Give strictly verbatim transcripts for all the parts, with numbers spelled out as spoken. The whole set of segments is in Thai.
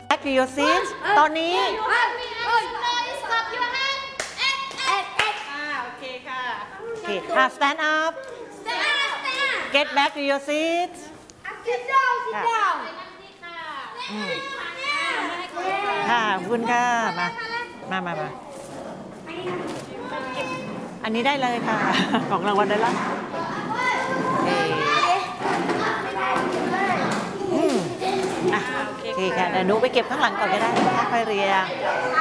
back to your seat ตอนนี้โอเคค่ะโอเคค่ะ stand up get back to your seat ค่ะขอบคุณค่ะมามามามาอันนี้ได้เลยค่ะของรางวัลได้แล้วโอเคค่ะเดี๋ยวหนูไปเก็บข้างหลังก่อนก็ได้ค่อยๆเรียง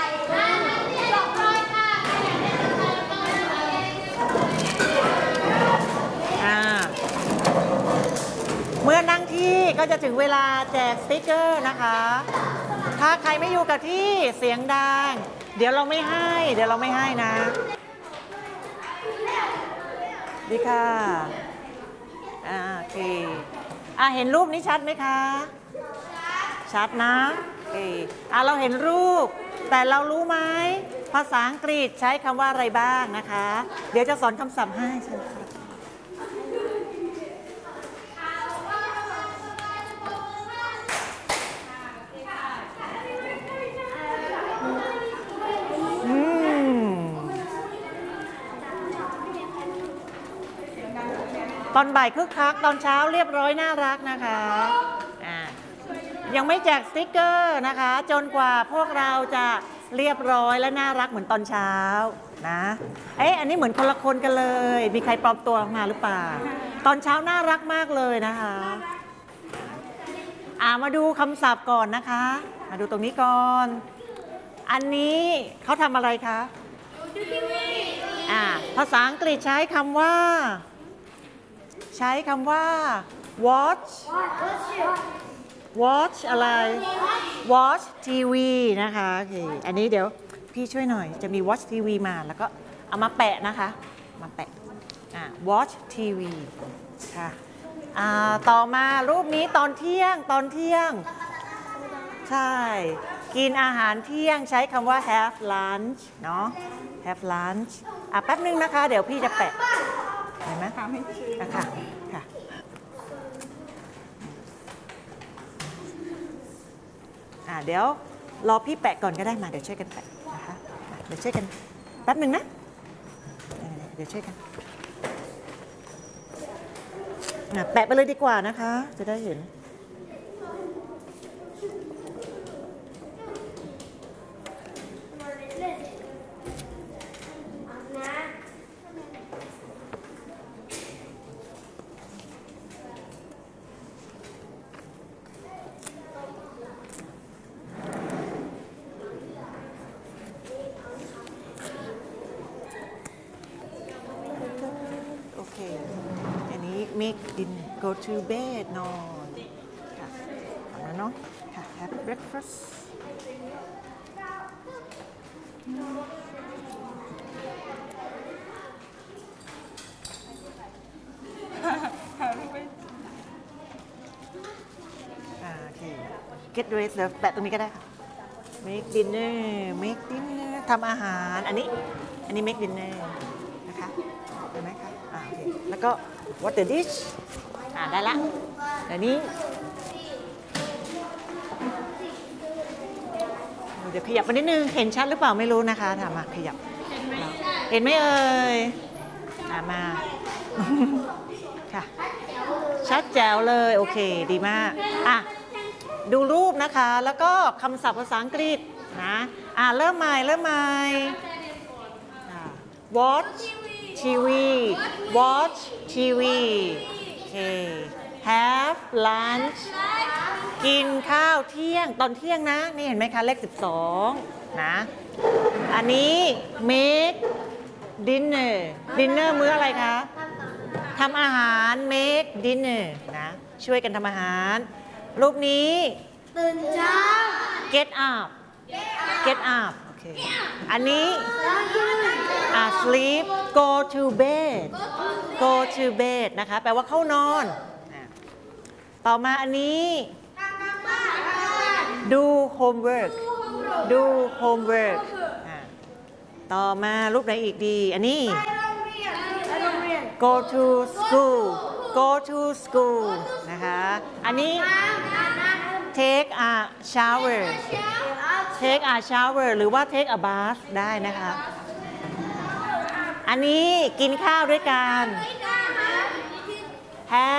เมื่อนั่งที่ก็จะถึงเวลาแจกสติ๊กเกอร์นะคะถ้าใครไม่อยู่กับที่เสียงดังเดี๋ยวเราไม่ให้เดี๋ยวเราไม่ให้นะดีค่ะอ่าโอเคอ่าเห็นรูปนี้ชัดไหมคะชัดนะโอเคอ่าเราเห็นรูปแต่เรารู้ไหมภาษาอังกฤษใช้คำว่าอะไรบ้างนะคะเดี๋ยวจะสอนคำศัพท์ให้ใช่ไหมคะตอนบ่ายคึกคักตอนเช้าเรียบร้อยน่ารักนะคะยังไม่แจกสติ๊กเกอร์นะคะจนกว่าพวกเราจะเรียบร้อยและน่ารักเหมือนตอนเช้านะเอ๊ะอันนี้เหมือนคนละคนกันเลยมีใครปลอมตัวมาหรือเปล่าตอนเช้าน่ารักมากเลยนะคะอ่ามาดูคำศัพท์ก่อนนะคะมาดูตรงนี้ก่อนอันนี้เขาทำอะไรคะอ่าภาษาอังกฤษใช้คำว่าใช้คำว่า watch watch อะไร watch ที วี นะคะโอเคอันนี้เดี๋ยวพี่ช่วยหน่อยจะมี watch ที วี มาแล้วก็เอามาแปะนะคะมาแปะอ่า watch ที วี ค่ะอ่าต่อมารูปนี้ตอนเที่ยงตอนเที่ยงใช่กินอาหารเที่ยงใช้คำว่า have lunch เนาะ have lunch อ่ะแป๊บนึงนะคะเดี๋ยวพี่จะแปะเห็นไหมทำให้ชื่อค่ะค่ะอ่าเดี๋ยวรอพี่แปะก่อนก็ได้มาเดี๋ยวช่วยกันแปะนะคะเดี๋ยวช่วยกันแป๊บนึงนะเดี๋ยวช่วยกันแปะไปเลยดีกว่านะคะจะได้เห็นอันนี้ make din go to bed นอนค่ะเอาแล้วเนาะค่ะ have breakfast โอเค get dressed แล้วแปะตรงนี้ก็ได้ค่ะ make dinner make dinner ทำอาหารอันนี้อันนี้ make dinner นะคะเห็นไหมคะอ่าโอเคแล้วก็ what the dish อ่าได้ละเดี๋ยวนี้เดี๋ยวขยับไปนิดนึงเห็นชัดหรือเปล่าไม่รู้นะคะถามมาขยับเห็นไหมเอ่ยอ่ามาค่ะชัดแจ๋วเลยโอเคดีมากอ่ะดูรูปนะคะแล้วก็คำศัพท์ภาษาอังกฤษนะอ่ะเริ่มใหม่เริ่มใหม่ watch ที วี watch ที วี โอเค have lunch กินข้าวเที่ยงตอนเที่ยงนะนี่เห็นไหมคะเลขสิบสองนะอันนี้ make dinner dinner มื้ออะไรคะทำอาหาร make dinner นะช่วยกันทำอาหารรูปนี้ตื่นเช้า get up get up โอเคอันนี้ sleep go to bed go to bed นะคะแปลว่าเข้านอนต่อมาอันนี้ do homework do homework ต่อมารูปไหนอีกดีอันนี้ go to school go to school นะคะอันนี้ take a shower take a shower หรือว่า take a bath ได้นะคะ อันนี้กินข้าวด้วยกัน Have